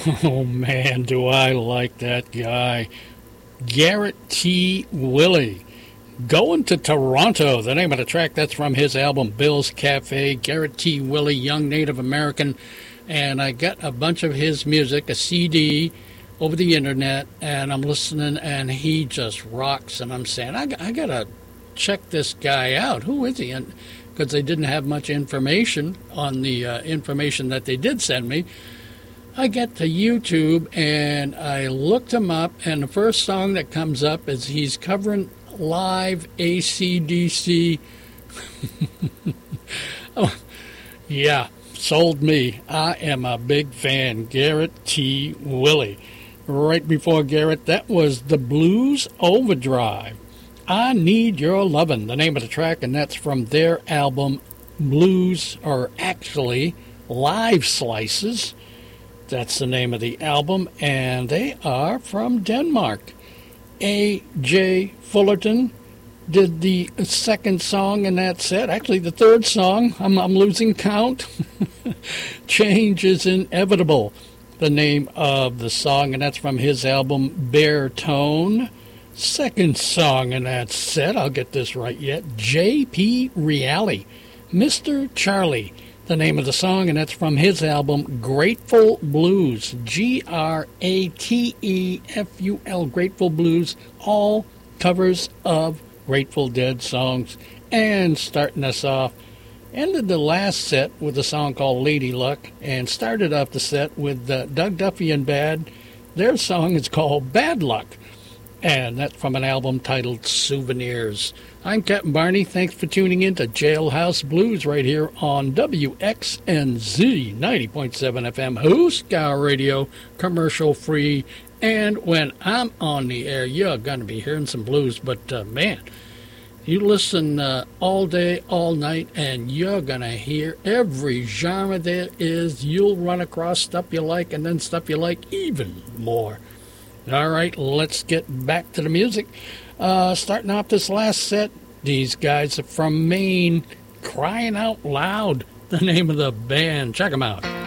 Oh man, do I like that guy. Garrett T. Willie. Going to Toronto. The name of the track, that's from his album Bill's Cafe. Garrett T. Willie, young Native American. And I got a bunch of his music, a CD, over the internet, and I'm listening, and he just rocks. And I'm saying, I got to check this guy out. Who is he? Because they didn't have much information on the information that they did send me. I get to YouTube and I looked him up, and the first song that comes up is he's covering live AC/DC. Oh, yeah, sold me. I am a big fan. Garrett T. Willie. Right before Garrett, that was the Blues Overdrive. I Need Your Lovin', the name of the track, and that's from their album Blues, or actually Live Slices. That's the name of the album, and they are from Denmark. A.J. Fullerton did the second song in that set, actually the third song. I'm losing count. Change is Inevitable, the name of the song, and that's from his album Bare Tone. Second song in that set, I'll get this right yet, J.P. Reale, Mr. Charlie, the name of the song, and that's from his album Grateful Blues, Grateful, Grateful Blues, all covers of Grateful Dead songs. And starting us off, ended the last set with a song called Lady Luck, and started off the set with Doug Duffy and Bad. Their song is called Bad Luck, and that's from an album titled Souvenirs. I'm Captain Barney. Thanks for tuning in to Jailhouse Blues right here on WXNZ 90.7 FM, Husker Radio, commercial free. And when I'm on the air, you're going to be hearing some blues. But, man, you listen all day, all night, and you're going to hear every genre there is. You'll run across stuff you like, and then stuff you like even more. All right, let's get back to the music. Starting off this last set, these guys are from Maine, Crying Out Loud, the name of the band. Check them out.